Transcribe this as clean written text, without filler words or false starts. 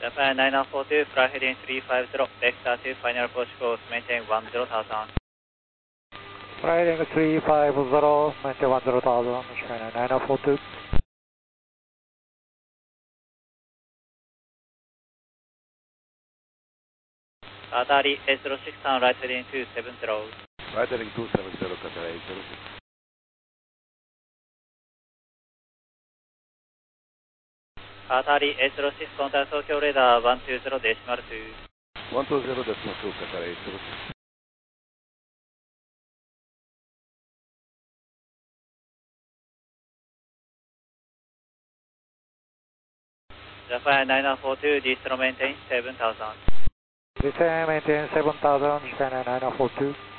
Japan 9042, fly heading 350, vector to final approach course, maintain 10,000. Fly heading 350, maintain 10,000, Japan 9042. Atari 806 right heading 270. Right heading 270, Qatar 806. Atari 806, contact Tokyo radar 120 decimal 2. 120 decimal 2, Qatar 806. Japan 9042, distro maintain 7,000. Descend, maintain 7,000, Japan 9042.